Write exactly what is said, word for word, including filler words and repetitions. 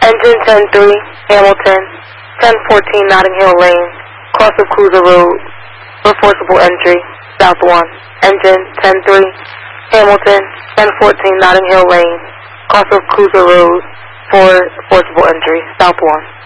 Engine ten three, Hamilton, ten fourteen Notting Hill Lane, cross of Cruiser Road, for forcible entry, south one. Engine ten three, Hamilton, ten fourteen Notting Hill Lane, cross of Cruiser Road, for forcible entry, south one.